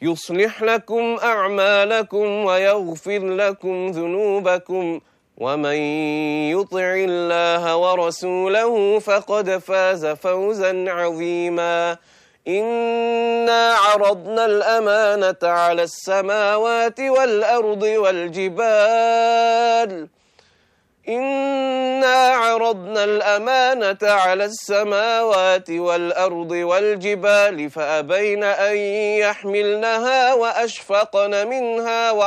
يصلح لكم أعمالكم ويغفر لكم ذنوبكم ومن يطع الله ورسوله فقد فاز فوزا عظيما إنا عرضنا الأمانة على السماوات والأرض والجبال فأبين أن يحملنها وأشفقن منها